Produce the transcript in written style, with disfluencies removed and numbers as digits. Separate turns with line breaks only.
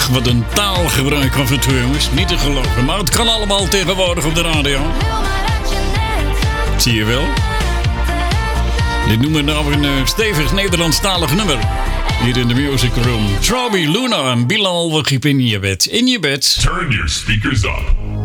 wat een taalgebruik af en toe, jongens. Niet te geloven, maar het kan allemaal tegenwoordig op de radio. Zie je wel? Dit noemen we nou een stevig Nederlandstalig nummer. Hier in de Music Room. Troby, Luna en Bilal, we in je bed. In je bed.
Turn your speakers up.